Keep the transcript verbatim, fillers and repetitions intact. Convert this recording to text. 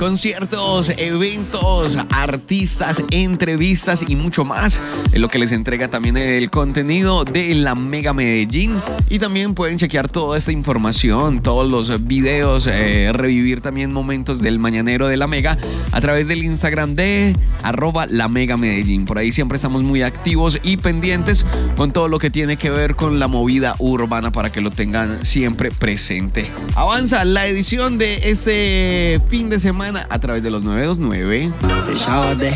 conciertos, eventos, artistas, entrevistas y mucho más. Es lo que les entrega también el contenido de la Mega Medellín. Y también pueden chequear toda esta información, todos los videos, eh, revivir también momentos del mañanero de la Mega a través del Instagram de arroba la Mega Medellín. Por ahí siempre estamos muy activos y pendientes con todo lo que tiene que ver con la movida urbana para que lo tengan siempre presente. Avanza la edición de este fin de semana a través de los nueve dos nueve.